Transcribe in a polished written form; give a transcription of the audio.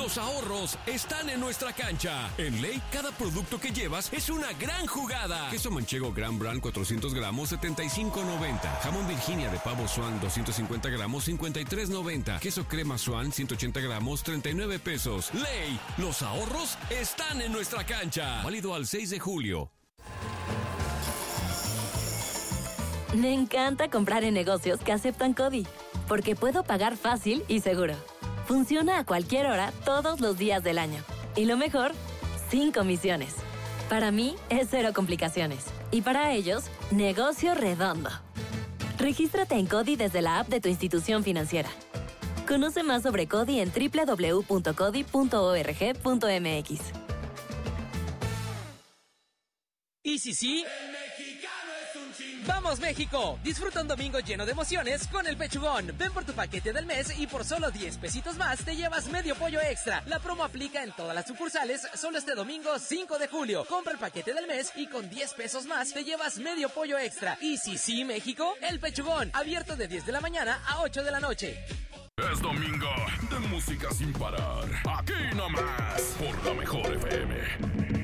Los ahorros están en nuestra cancha. En Ley, cada producto que llevas es una gran jugada. Queso manchego Gran Brand 400 gramos, 75.90. Jamón Virginia de pavo Swan 250 gramos, 53.90. Queso crema Swan 180 gramos, 39 pesos. Ley, los ahorros están en nuestra cancha. Válido al 6 de julio. Me encanta comprar en negocios que aceptan CODI, porque puedo pagar fácil y seguro. Funciona a cualquier hora, todos los días del año. Y lo mejor, sin comisiones. Para mí, es cero complicaciones. Y para ellos, negocio redondo. Regístrate en CODI desde la app de tu institución financiera. Conoce más sobre CODI en www.codi.org.mx. ¿Y si sí? ¡Vamos, México! Disfruta un domingo lleno de emociones con el Pechugón. Ven por tu paquete del mes y por solo 10 pesitos más te llevas medio pollo extra. La promo aplica en todas las sucursales solo este domingo 5 de julio. Compra el paquete del mes y con 10 pesos más te llevas medio pollo extra. ¿Y si sí, México? El Pechugón, abierto de 10 de la mañana a 8 de la noche. Es domingo de música sin parar. Aquí nomás, por la Mejor FM.